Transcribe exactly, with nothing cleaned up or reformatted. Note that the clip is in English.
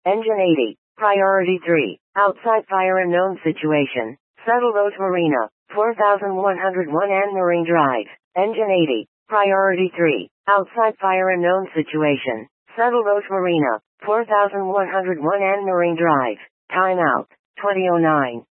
Engine eighty. Priority three. Outside fire and known situation. Settle Road Marina. four thousand one hundred one Anne Marine Drive. Engine eighty. Priority three. Outside fire and known situation. Settle Road Marina. four thousand one hundred one Anne Marine Drive. Time out. twenty oh nine.